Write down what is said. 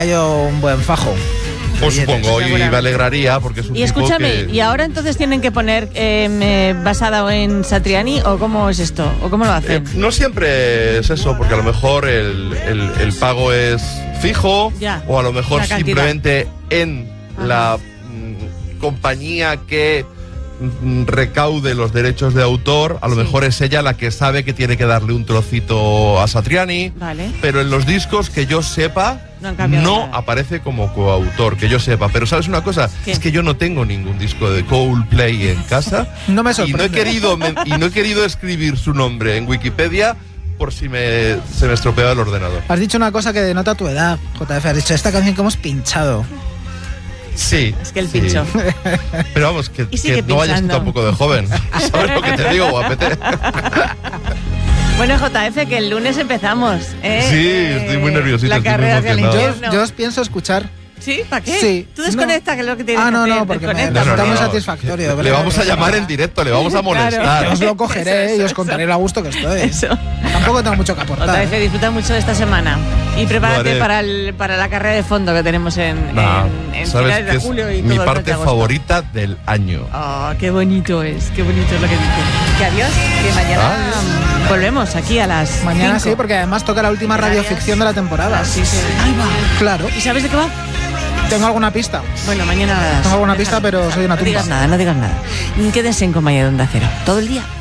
yo un buen fajo. Pues supongo, y me alegraría porque es un Y tipo escúchame, que... ¿y ahora entonces tienen que poner basado en Satriani o cómo es esto? ¿O cómo lo hacen? No siempre es eso, porque a lo mejor el pago es fijo, Ya, o a lo mejor la cantidad. simplemente en la compañía que recaude los derechos de autor, a lo Sí. mejor es ella la que sabe que tiene que darle un trocito a Satriani, Vale. pero en los discos que yo sepa No han cambiado no nada. aparece como coautor, que yo sepa. Pero ¿sabes una cosa? ¿Qué? Es que yo no tengo ningún disco de Coldplay en casa. No me y no he sorprende. querido escribir su nombre en Wikipedia por si se me estropeaba el ordenador. Has dicho una cosa que denota tu edad, JF. Has dicho esta canción que hemos pinchado. Sí. Es que el sí. pincho. Pero vamos, que Y sigue no vayas tú pinchando. tampoco de joven. ¿Sabes lo que te digo, guapete? Bueno, JF, que el lunes empezamos. Sí, estoy muy nerviosito, La estoy muy carrera hacia el emocionado. infierno. Yo os pienso escuchar. ¿Sí? ¿Para qué? Sí. Tú desconecta, que es lo que tienes Ah, que no, hacer. no, porque me Desconecta. resulta muy satisfactorio. Le ¿verdad? vamos a llamar en directo, le vamos a molestar. Os lo cogeré y os contaré lo a gusto que estoy. Eso. Tampoco tengo mucho que aportar. JF, disfruta mucho de esta semana. Y prepárate Lo haré. para la carrera de fondo que tenemos en ¿Sabes finales qué de es julio y mi todo el mes parte de agosto. favorita del año? Oh, qué bonito es lo que dice. Que adiós, que mañana volvemos aquí a las Mañana 5. sí, porque además toca la última Canarias. radioficción de la temporada. Sí, sí. Ahí va. Claro. ¿Y sabes de qué va? Tengo alguna pista. Bueno, mañana... Tengo alguna pista, pero soy una No digas tumba. nada, no digas nada. Quédense en compañía de Onda Cero todo el día.